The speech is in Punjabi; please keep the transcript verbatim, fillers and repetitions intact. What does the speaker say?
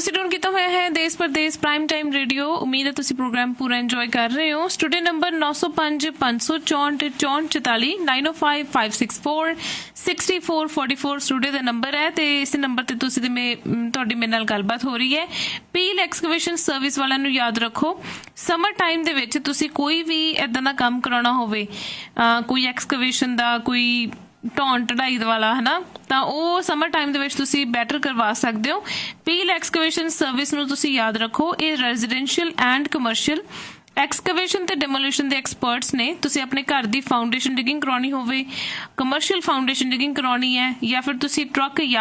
ਤੁਸੀਂ ਟੂਨ ਕੀਤਾ ਹੋਇਆ ਹੈ ਦੇਸ਼ ਪ੍ਰਦੇਸ਼ ਪ੍ਰਾਈਮ ਟਾਈਮ ਰੇਡੀਓ। ਉਮੀਦ ਹੈ ਤੁਸੀਂ ਪ੍ਰੋਗਰਾਮ ਪੂਰਾ ਇੰਜੋਏ ਕਰ ਰਹੇ ਹੋ। ਸਟੂਡੀਓ ਨੰਬਰ ਨੌ ਸੌ ਪੰਜ ਪੰਜ ਸੌ ਚੌਂਹਠ ਚੌਂਹਠ ਚੁਤਾਲੀ ਨਾਈਨ ਓ five five six four sixty four forty four studio ਦਾ ਨੰਬਰ ਹੈ ਅਤੇ ਇਸ ਨੰਬਰ 'ਤੇ ਤੁਸੀਂ ਤੇ ਮੇ ਤੁਹਾਡੀ ਮੇਰੇ ਨਾਲ ਗੱਲਬਾਤ ਹੋ ਰਹੀ ਹੈ। ਪੀਲ ਐਕਸਕੇਵੇਸ਼ਨ ਸਰਵਿਸ ਵਾਲਿਆਂ ਨੂੰ ਯਾਦ ਰੱਖੋ, ਸਮਰ ਟਾਈਮ ਦੇ ਵਿੱਚ ਤੁਸੀਂ ਕੋਈ ਵੀ ਇੱਦਾਂ ਦਾ ਕੰਮ ਕਰਾਉਣਾ ਹੋਵੇ, ਕੋਈ ਐਕਸਕੇਵੇਸ਼ਨ ਦਾ, ਕੋਈ ਢਾਉਣ ਢਾਈ ਵਾਲਾ ਹੈ ਨਾ, ਤਾਂ ਉਹ ਸਮਰ ਟਾਈਮ ਦੇ ਵਿੱਚ ਤੁਸੀਂ ਬੈਟਰ ਕਰਵਾ ਸਕਦੇ ਹੋ। ਪੀਲ ਐਕਸਕੇਵੇਸ਼ਨ ਸਰਵਿਸ ਨੂੰ ਤੁਸੀਂ ਯਾਦ ਰੱਖੋ, ਇਹ ਰੈਜ਼ੀਡੈਂਸ਼ੀਅਲ ਐਂਡ ਕਮਰਸ਼ੀਅਲ ਐਕਸਕੇਵੇਸ਼ਨ ਤੇ ਡੈਮੋਲੀਸ਼ਨ ਦੇ ਐਕਸਪਰਟਸ ਨੇ। ਤੁਸੀਂ ਆਪਣੇ ਘਰ ਦੀ ਫਾਊਂਡੇਸ਼ਨ ਡਿਗਿੰਗ ਕਰਾਉਣੀ ਹੋਵੇ, ਕਮਰਸ਼ੀਅਲ ਫਾਊਂਡੇਸ਼ਨ ਡਿਗਿੰਗ ਕਰਾਉਣੀ ਹੈ, ਜਾਂ ਫਿਰ ਤੁਸੀਂ ਟਰੱਕ